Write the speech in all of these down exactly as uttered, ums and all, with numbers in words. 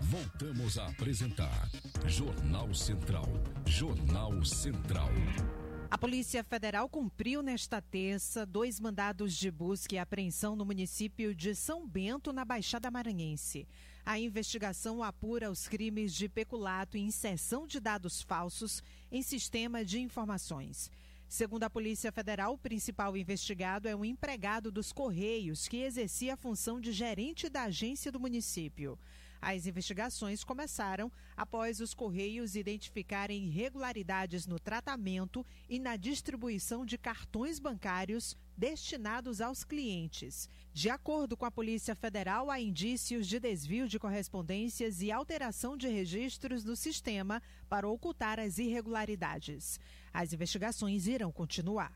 Voltamos a apresentar Jornal Central. Jornal Central. A Polícia Federal cumpriu nesta terça dois mandados de busca e apreensão no município de São Bento, na Baixada Maranhense. A investigação apura os crimes de peculato e inserção de dados falsos em sistema de informações. Segundo a Polícia Federal, o principal investigado é um empregado dos Correios que exercia a função de gerente da agência do município. As investigações começaram após os Correios identificarem irregularidades no tratamento e na distribuição de cartões bancários destinados aos clientes. De acordo com a Polícia Federal, há indícios de desvio de correspondências e alteração de registros no sistema para ocultar as irregularidades. As investigações irão continuar.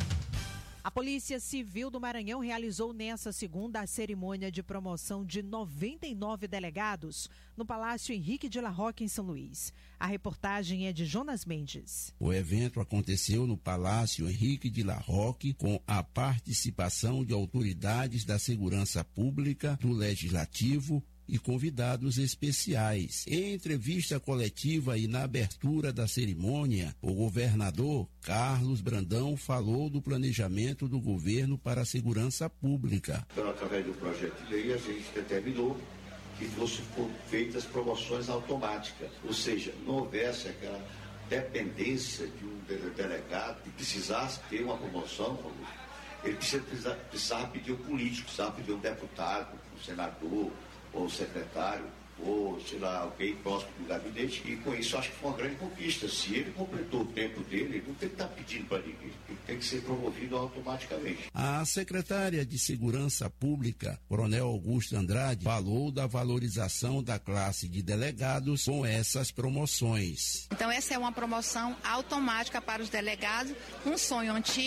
A Polícia Civil do Maranhão realizou nesta segunda a cerimônia de promoção de noventa e nove delegados no Palácio Henrique de la Roque, em São Luís. A reportagem é de Jonas Mendes. O evento aconteceu no Palácio Henrique de la Roque com a participação de autoridades da segurança pública, do Legislativo e convidados especiais. Em entrevista coletiva e na abertura da cerimônia, o governador Carlos Brandão falou do planejamento do governo para a segurança pública. Então, através do projeto de lei, a gente determinou que fossem feitas promoções automáticas, ou seja, não houvesse aquela dependência de um delegado que precisasse ter uma promoção, ele precisava, precisava pedir um político, precisava pedir um deputado, um senador, ou o secretário, ou, sei lá, alguém próximo do gabinete, e com isso acho que foi uma grande conquista. Se ele completou o tempo dele, ele não tem que estar pedindo para ninguém, ele tem que ser promovido automaticamente. A secretária de Segurança Pública, Coronel Augusto Andrade, falou da valorização da classe de delegados com essas promoções. Então essa é uma promoção automática para os delegados, um sonho antigo